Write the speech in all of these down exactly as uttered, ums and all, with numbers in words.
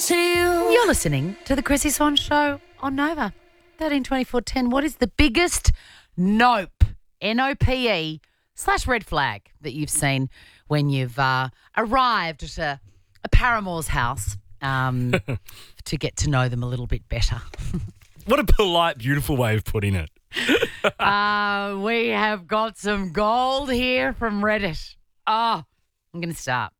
to you. You're listening to the Chrissy Swan Show on Nova. thirteen twenty-four ten. What is the biggest nope, N O P E, slash red flag that you've seen when you've uh, arrived at a, a paramour's house um, to get to know them a little bit better? What a polite, beautiful way of putting it. uh, we have got some gold here from Reddit. Oh, I'm going to start.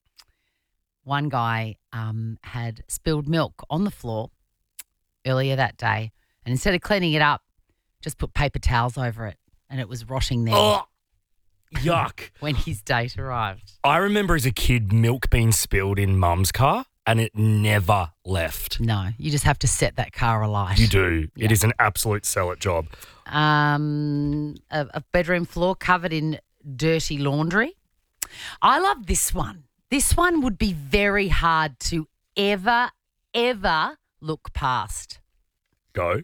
One guy um, had spilled milk on the floor earlier that day, and instead of cleaning it up, just put paper towels over it, and it was rotting there. Oh, yuck. When his date arrived. I remember as a kid milk being spilled in mum's car and it never left. No, you just have to set that car alight. You do. Yeah. It is an absolute sell-it job. Um, a, a bedroom floor covered in dirty laundry. I love this one. This one would be very hard to ever, ever look past. Go.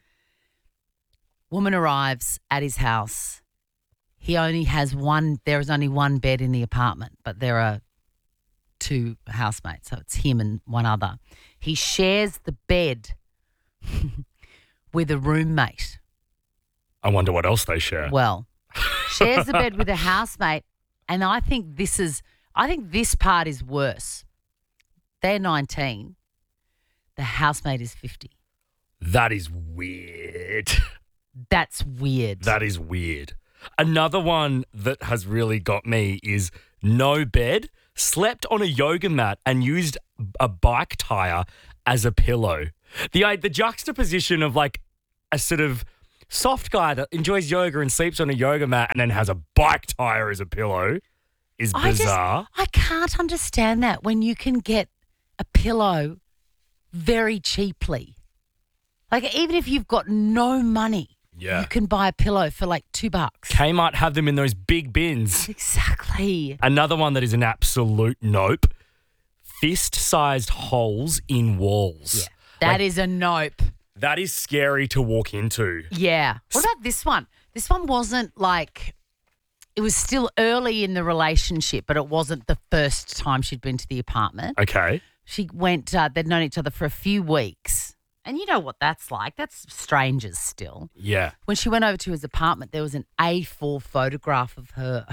Woman arrives at his house. He only has one, there is only one bed in the apartment, but there are two housemates, so it's him and one other. He shares the bed with a roommate. I wonder what else they share. Well, shares the bed with a housemate, and I think this is, I think this part is worse. They're nineteen. The housemate is fifty. That is weird. That's weird. That is weird. Another one that has really got me is no bed, slept on a yoga mat and used a bike tire as a pillow. The the juxtaposition of like a sort of soft guy that enjoys yoga and sleeps on a yoga mat and then has a bike tire as a pillow is bizarre. I, just, I can't understand that when you can get a pillow very cheaply. Like even if you've got no money, Yeah. you can buy a pillow for like two bucks. Kmart have them in those big bins. Exactly. Another one that is an absolute nope. Fist-sized holes in walls. Yeah. That Like, is a nope. That is scary to walk into. Yeah. What about this one? This one wasn't like, it was still early in the relationship, but it wasn't the first time she'd been to the apartment. Okay. She went, uh, they'd known each other for a few weeks. And you know what that's like. That's strangers still. Yeah. When she went over to his apartment, there was an A four photograph of her,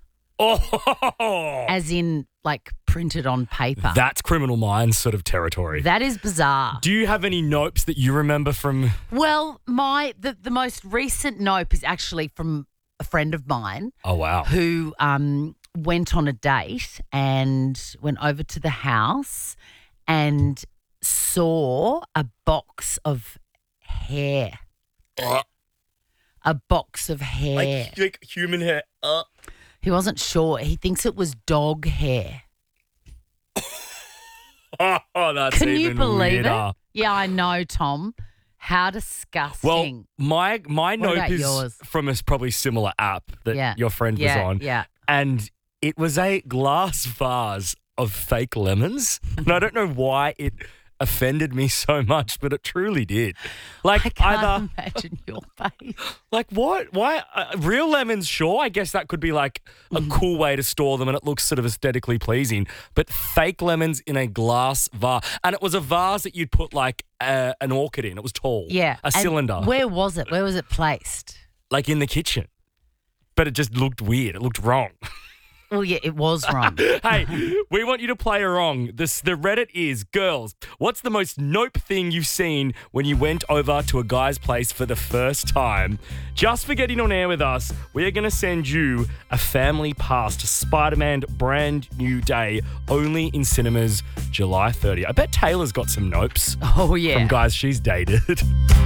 Oh, as in like printed on paper. that's Criminal Minds sort of territory. That is bizarre. Do you have any nopes that you remember from? Well, my the, the most recent nope is actually from a friend of mine Oh, wow. who um, went on a date and went over to the house and saw a box of hair. Uh, A box of hair. like, like human hair. Uh. He wasn't sure. He thinks it was dog hair. Oh, that's Can even you believe weirder. it? Yeah, I know, Tom. How disgusting. Well, my my What nope about is yours? from a probably similar app that Yeah. your friend yeah, was on. Yeah. And it was a glass vase of fake lemons. And I don't know why it offended me so much, but it truly did. Like I can't either, imagine your face. like what? Why uh, real lemons? Sure, I guess that could be like a Mm. cool way to store them, and it looks sort of aesthetically pleasing. But fake lemons in a glass vase, and it was a vase that you'd put like uh, an orchid in. It was tall. Yeah. a And cylinder, Where was it? Where was it placed? like in the kitchen. But it just looked weird. It looked wrong. Well, yeah, it was wrong. Hey, we want you to play wrong. This, the Reddit is, girls, what's the most nope thing you've seen when you went over to a guy's place for the first time? Just for getting on air with us, we are going to send you a family pass to Spider-Man Brand New Day, only in cinemas July thirtieth. I bet Taylor's got some nopes Oh, yeah. from guys she's dated.